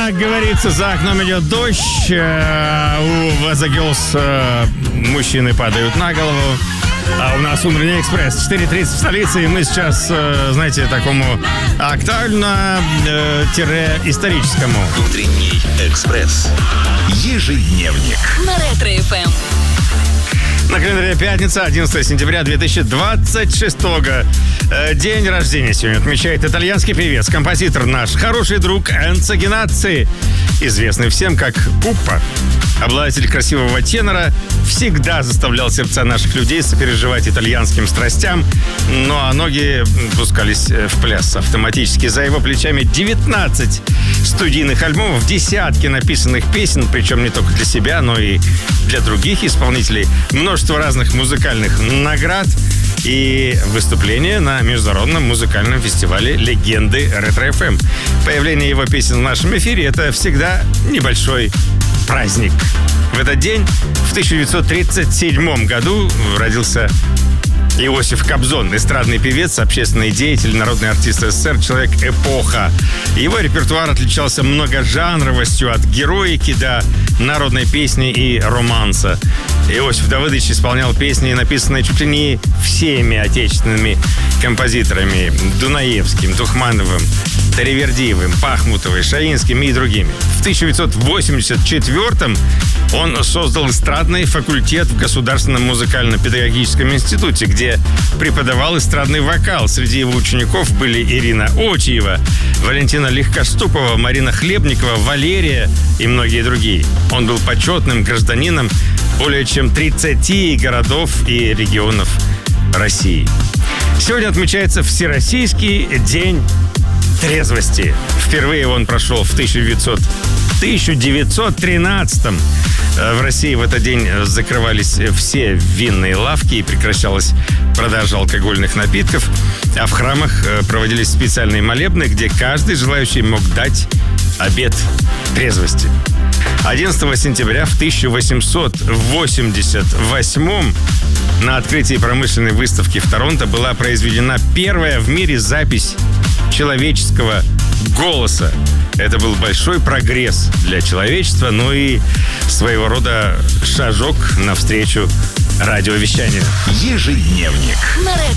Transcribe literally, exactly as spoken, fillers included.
Как говорится, за окном идет дождь, у The Girls мужчины падают на голову, а у нас «Утренний экспресс» четыре тридцать в столице, и мы сейчас, знаете, такому актуально-историческому. «Утренний экспресс». Ежедневник. На Ретро-эф эм. На календаре пятница, одиннадцатое сентября две тысячи двадцать шестого. День рождения сегодня отмечает итальянский певец, композитор наш, хороший друг Энцо Генацци, известный всем как Пуппа. Обладатель красивого тенора, всегда заставлял сердца наших людей сопереживать итальянским страстям, ну а ноги пускались в пляс автоматически. За его плечами девятнадцать студийных альбомов, десятки написанных песен, причем не только для себя, но и для других исполнителей, множество разных музыкальных наград и выступления на международном музыкальном фестивале «Легенды Ретро-эф эм». Появление его песен в нашем эфире – это всегда небольшой праздник. В этот день, в тысяча девятьсот тридцать седьмом году, родился Иосиф Кобзон, эстрадный певец, общественный деятель, народный артист СССР, человек-эпоха. Его репертуар отличался многожанровостью от героики до народной песни и романса. Иосиф Давыдович исполнял песни, написанные чуть ли не всеми отечественными композиторами: Дунаевским, Тухмановым, Таривердиевым, Пахмутовой, Шаинским и другими. В тысяча девятьсот восемьдесят четвёртом он создал эстрадный факультет в Государственном музыкально-педагогическом институте, где преподавал эстрадный вокал. Среди его учеников были Ирина Очиева, Валентина Легкоступова, Марина Хлебникова, Валерия и многие другие. Он был почетным гражданином более чем тридцати городов и регионов России. Сегодня отмечается Всероссийский день трезвости. Впервые он прошел в тысяча девятьсот тринадцатом. В России в этот день закрывались все винные лавки и прекращалась продажа алкогольных напитков, а в храмах проводились специальные молебны, где каждый желающий мог дать обет трезвости. одиннадцатого сентября в тысяча восемьсот восемьдесят восьмом на открытии промышленной выставки в Торонто была произведена первая в мире запись человеческого голоса. Это был большой прогресс для человечества, ну и своего рода шажок навстречу радиовещанию. Ежедневник.